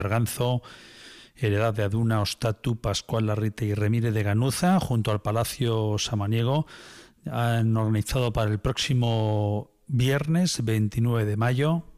Berganzo, Heredad de Aduna, Ostatu, Pascual Larrite y Remire de Ganuza, junto al Palacio Samaniego, han organizado para el próximo viernes 29 de mayo